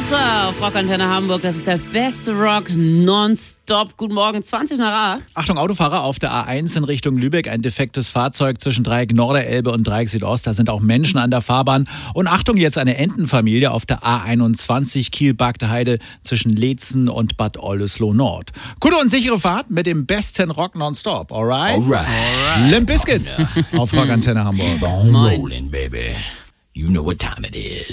Winter auf Rockantenne Hamburg. Das ist der beste Rock nonstop. Guten Morgen, 8:20. Achtung, Autofahrer auf der A1 in Richtung Lübeck. Ein defektes Fahrzeug zwischen Dreieck Norderelbe und Dreieck Südost. Da sind auch Menschen an der Fahrbahn. Und Achtung, jetzt eine Entenfamilie auf der A21 Kiel-Bagde Heide zwischen Leetzen und Bad Oldesloe Nord. Gute und sichere Fahrt mit dem besten Rock nonstop. Alright? Limp Bizkit auf Rockantenne Hamburg. Bone rolling, baby. You know what time it is.